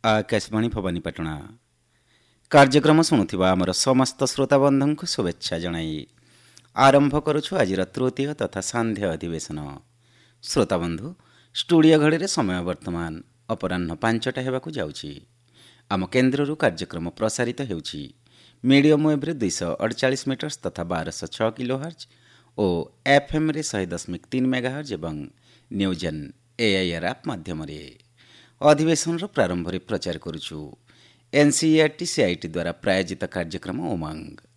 आकाशवाणी भवानीपाटଣା କାର୍ଯ୍ୟକ୍ରମ ଶୁଣୁଥିବା ଆମର ସମସ୍ତ ଶ୍ରୋତାବନ୍ଧୁଙ୍କୁ ଶୁଭେଚ୍ଛା ଜଣାଇ ଆରମ୍ଭ କରୁଛୁ ଆଜିର ତୃତୀୟ ତଥା ସାନ୍ଧ୍ୟ ଅଧିବେଶନ। ଶ୍ରୋତାବନ୍ଧୁ, ଷ୍ଟୁଡ଼ିଓ ଘଡ଼ିରେ ସମୟ ବର୍ତ୍ତମାନ ଅପରାହ୍ନ 5ଟା ହେବାକୁ ଯାଉଛି। ଆମ କେନ୍ଦ୍ରରୁ କାର୍ଯ୍ୟକ୍ରମ ପ୍ରସାରିତ ହେଉଛି ମିଡ଼ିୟମ୍ ୱେଭ୍ରେ 248 ମିଟର୍ସ ତଥା 1206 କିଲୋହର୍ଜ ଓ ଏଫ୍ଏମ୍ରେ 100.3 ମେଗାହର୍ଜ ଏବଂ ନ୍ୟୁଜ୍ ଅନ୍ ଏଆଇଆର୍ ଆପ୍ ମାଧ୍ୟମରେ। ଅଧିବେଶନର ପ୍ରାରମ୍ଭରେ ପ୍ରଚାର କରୁଛୁ NCERT CIT ଦ୍ୱାରା ପ୍ରାୟୋଜିତ କାର୍ଯ୍ୟକ୍ରମ ଉମଙ୍ଗ।